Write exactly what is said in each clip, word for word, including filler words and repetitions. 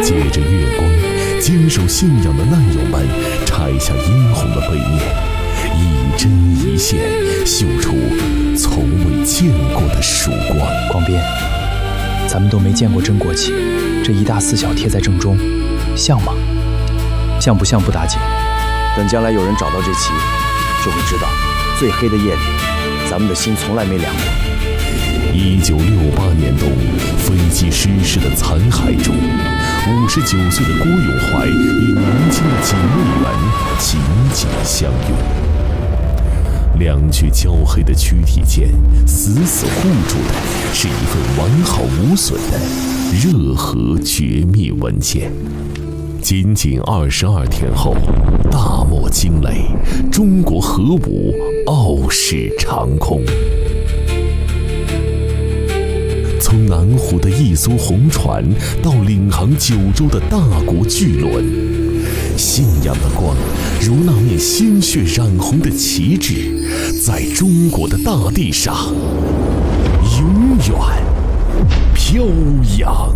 借着月光，坚守信仰的难友们拆下殷红的背面，一针一线绣出从未见过的曙光。 广编，咱们都没见过真国旗，这一大四小贴在正中，像吗？像不像不打紧， 等将来有人找到这旗，就会知道，最黑的夜里，咱们的心从来没凉过。 一九六八年冬，飞机失事的残骸中，五十九岁的郭永怀与年轻的警卫员紧紧相拥，两具焦黑的躯体间，死死护住的是一份完好无损的热河绝密文件。仅仅二十二天后，大漠惊雷，中国核武傲视长空。从南湖的一艘红船到领航九州的大国巨轮，信仰的光如那面鲜血染红的旗帜，在中国的大地上永远飘扬。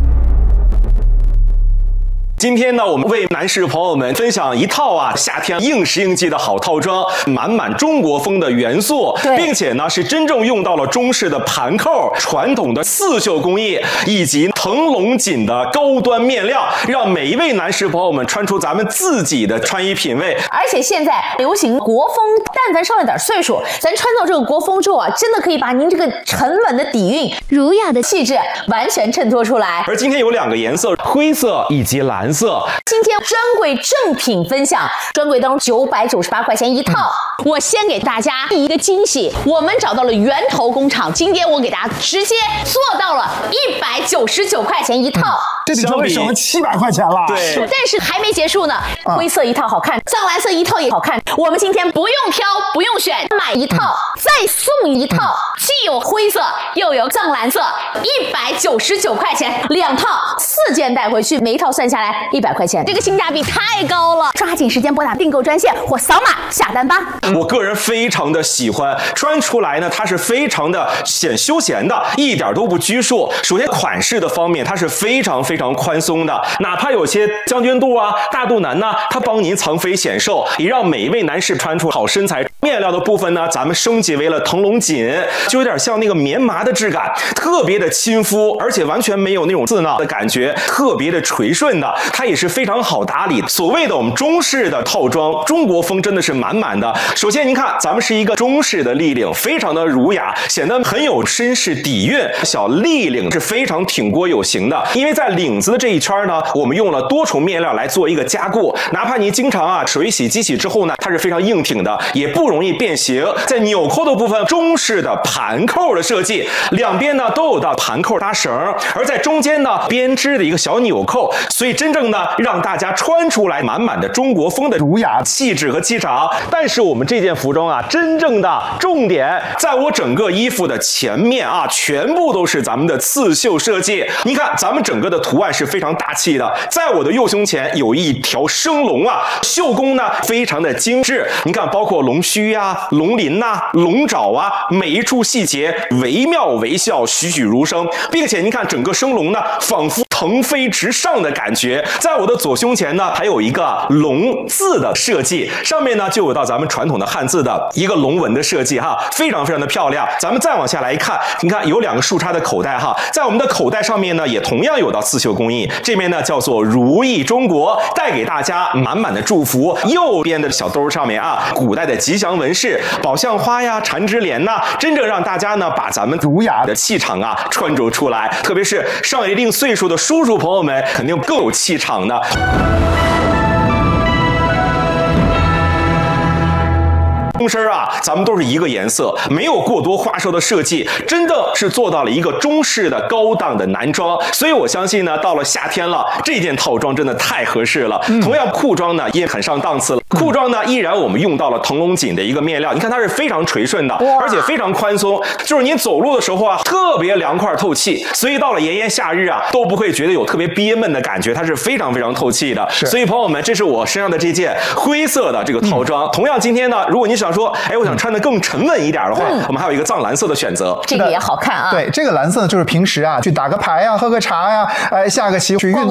今天呢，我们为男士朋友们分享一套啊夏天应时应季的好套装，满满中国风的元素，并且呢是真正用到了中式的盘扣、传统的刺绣工艺以及腾龙锦的高端面料，让每一位男士朋友们穿出咱们自己的穿衣品味。 而且现在流行国风，但咱上了点岁数，咱穿到这个国风之后啊，真的可以把您这个沉稳的底蕴、儒雅的气质完全衬托出来。 而今天有两个颜色，灰色以及蓝色。 今天专柜正品分享，专柜当中九百九十八块钱一套。我先给大家第一个惊喜，我们找到了源头工厂，今天我给大家直接做到了一百九十九块钱一套。嗯， 这得专柜省了七百块钱了。 对， 但是还没结束呢。灰色一套好看，藏蓝色一套也好看。我们今天不用挑，不用选，买一套再送一套，既有灰色又有藏蓝色，一百九十九块钱两套，四件带回去，每一套算下来一百块钱，这个性价比太高了！抓紧时间拨打订购专线或扫码下单吧。 我个人非常的喜欢，穿出来呢，它是非常的显休闲的，一点都不拘束。首先款式的方面，它是非常非常宽松的，哪怕有些将军肚啊、大肚腩呢，它帮您藏肥显瘦，也让每一位男士穿出好身材。面料的部分呢，咱们升级为了腾龙锦，就有点像那个棉麻的质感，特别的亲肤，而且完全没有那种刺挠的感觉，特别的垂顺的，它也是非常好打理。所谓的我们中式的套装，中国风真的是满满的。首先您看，咱们是一个中式的立领，非常的儒雅，显得很有绅士底蕴。小立领是非常挺锅有型的，因为在领子的这一圈呢，我们用了多重面料来做一个加固，哪怕你经常啊水洗机洗之后呢，它是非常硬挺的，也不容易变形。在纽扣的部分，中式的盘扣的设计，两边呢都有到盘扣搭绳，而在中间呢编织的一个小纽扣，所以真正呢让大家穿出来满满的中国风的儒雅气质和气场。但是我们这件服装啊，真正的重点在我整个衣服的前面啊，全部都是咱们的刺绣设计。你看咱们整个的图案是非常大气的，在我的右胸前有一条生龙啊，绣工呢非常的精致。你看包括龙须啊、龙鳞呐、啊、龙爪啊，每一处细节惟妙惟肖，栩栩如生，并且你看整个生龙呢，仿佛腾飞直上的感觉。在我的左胸前呢，还有一个龙字的设计，上面呢就有到咱们传统的汉字的一个龙纹的设计哈，非常非常的漂亮。咱们再往下来一看，你看有两个竖插的口袋哈，在我们的口袋上面呢，也同样有到刺绣工艺，这面呢叫做如意中国，带给大家满满的祝福。右边的小兜上面啊，古代的吉祥纹饰，宝相花呀、缠枝莲呐，真正让大家呢把咱们儒雅的气场啊穿着出来，特别是上一定岁数的叔叔朋友们，肯定更有气场的。中身啊，咱们都是一个颜色，没有过多花哨的设计，真的是做到了一个中式的高档的男装。所以我相信呢，到了夏天了，这件套装真的太合适了。嗯、同样裤装呢也很上档次了，裤装呢依然我们用到了腾龙锦的一个面料，你看它是非常垂顺的，而且非常宽松，就是你走路的时候啊特别凉快透气，所以到了炎炎夏日啊都不会觉得有特别憋闷的感觉，它是非常非常透气的。所以朋友们，这是我身上的这件灰色的这个套装。嗯、同样今天呢，如果你想说，哎，我想穿得更沉稳一点的话，嗯、我们还有一个藏蓝色的选择， 这个也好看啊。 对，这个蓝色就是平时啊去打个牌啊、喝个茶呀、哎下个棋去运动。